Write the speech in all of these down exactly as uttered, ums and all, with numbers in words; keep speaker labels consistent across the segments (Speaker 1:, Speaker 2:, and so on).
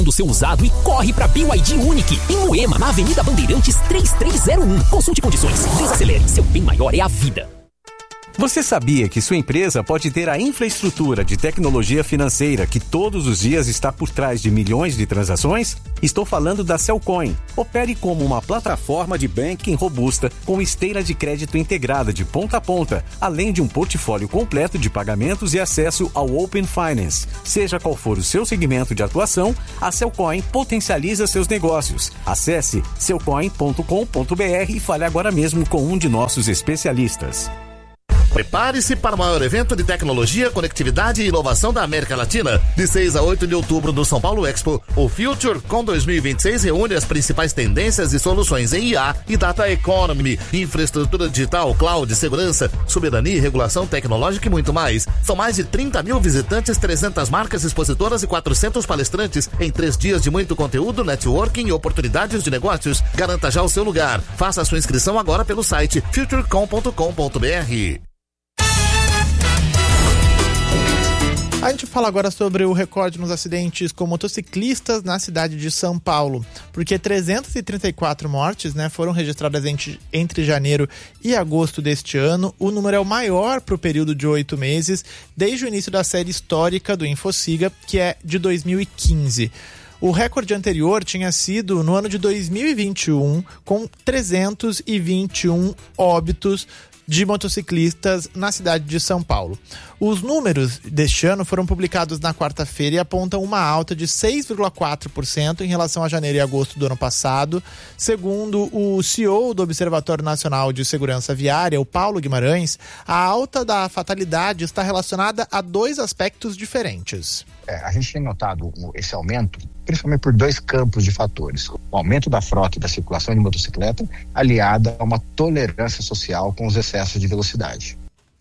Speaker 1: do seu usado e corre pra B Y D Unique, em Moema, na Avenida Bandeirantes três três zero um. Consulte condições. Desacelere, seu bem maior é a vida.
Speaker 2: Você sabia que sua empresa pode ter a infraestrutura de tecnologia financeira que todos os dias está por trás de milhões de transações? Estou falando da Cellcoin. Opere como uma plataforma de banking robusta com esteira de crédito integrada de ponta a ponta, além de um portfólio completo de pagamentos e acesso ao Open Finance. Seja qual for o seu segmento de atuação, a Cellcoin potencializa seus negócios. Acesse cellcoin ponto com ponto b r e fale agora mesmo com um de nossos especialistas.
Speaker 3: Prepare-se para o maior evento de tecnologia, conectividade e inovação da América Latina. De seis a oito de outubro no São Paulo Expo, o FutureCon dois mil e vinte e seis reúne as principais tendências e soluções em I A e Data Economy, infraestrutura digital, cloud, segurança, soberania e regulação tecnológica e muito mais. São mais de trinta mil visitantes, trezentas marcas expositoras e quatrocentos palestrantes em três dias de muito conteúdo, networking e oportunidades de negócios. Garanta já o seu lugar. Faça a sua inscrição agora pelo site futurecom ponto com ponto b r.
Speaker 4: A gente fala agora sobre o recorde nos acidentes com motociclistas na cidade de São Paulo, porque trezentas e trinta e quatro mortes, né, foram registradas entre, entre janeiro e agosto deste ano. O número é o maior para o período de oito meses, desde o início da série histórica do InfoSiga, que é de dois mil e quinze. O recorde anterior tinha sido no ano de dois mil e vinte e um, com trezentos e vinte e um óbitos de motociclistas na cidade de São Paulo. Os números deste ano foram publicados na quarta-feira e apontam uma alta de seis vírgula quatro por cento em relação a janeiro e agosto do ano passado. Segundo o C E O do Observatório Nacional de Segurança Viária, o Paulo Guimarães, a alta da fatalidade está relacionada a dois aspectos diferentes.
Speaker 5: É, a gente tem notado esse aumento principalmente por dois campos de fatores: o aumento da frota e da circulação de motocicleta, aliada a uma tolerância social com os excessos de velocidade.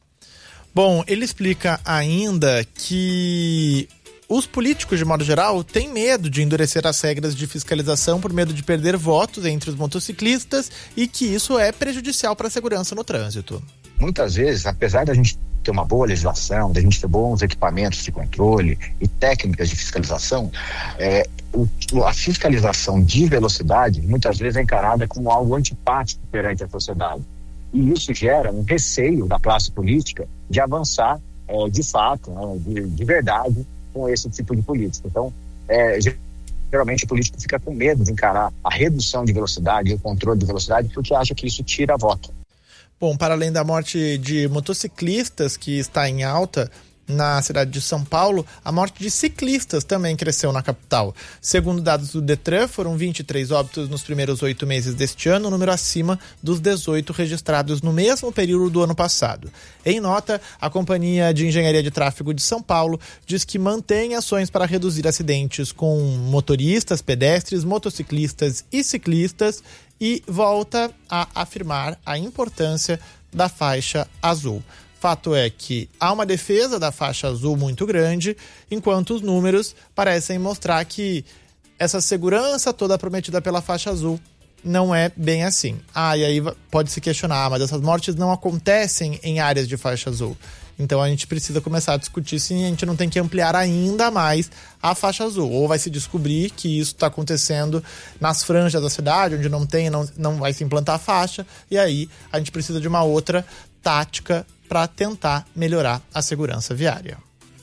Speaker 4: Bom, ele explica ainda que os políticos, de modo geral, têm medo de endurecer as regras de fiscalização por medo de perder votos entre os motociclistas e que isso é prejudicial para a segurança no trânsito.
Speaker 5: Muitas vezes, apesar da gente ter uma boa legislação, da gente ter bons equipamentos de controle e técnicas de fiscalização, é, o, a fiscalização de velocidade muitas vezes é encarada como algo antipático perante a sociedade. E isso gera um receio da classe política de avançar é, de fato, né, de, de verdade, com esse tipo de política. Então, é, geralmente o político fica com medo de encarar a redução de velocidade e o controle de velocidade porque acha que isso tira voto.
Speaker 4: Bom, para além da morte de motociclistas, que está em alta na cidade de São Paulo, a morte de ciclistas também cresceu na capital. Segundo dados do Detran, foram vinte e três óbitos nos primeiros oito meses deste ano, um número acima dos dezoito registrados no mesmo período do ano passado. Em nota, a Companhia de Engenharia de Tráfego de São Paulo diz que mantém ações para reduzir acidentes com motoristas, pedestres, motociclistas e ciclistas, e volta a afirmar a importância da faixa azul. Fato é que há uma defesa da faixa azul muito grande, enquanto os números parecem mostrar que essa segurança toda prometida pela faixa azul não é bem assim. Ah, e aí pode se questionar, mas essas mortes não acontecem em áreas de faixa azul. Então a gente precisa começar a discutir se a gente não tem que ampliar ainda mais a faixa azul. Ou vai se descobrir que isso está acontecendo nas franjas da cidade, onde não tem, não, não vai se implantar a faixa, e aí a gente precisa de uma outra tática para tentar melhorar a segurança viária.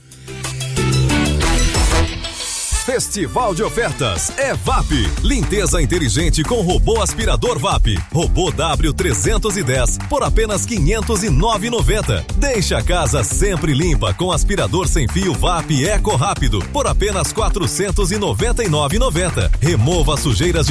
Speaker 6: Festival de ofertas é V A P. Limpeza inteligente com robô aspirador V A P. Robô W trezentos e dez por apenas quinhentos e nove reais e noventa centavos. Deixe a casa sempre limpa com aspirador sem fio V A P Eco Rápido por apenas quatrocentos e noventa e nove reais e noventa centavos. Remova sujeiras de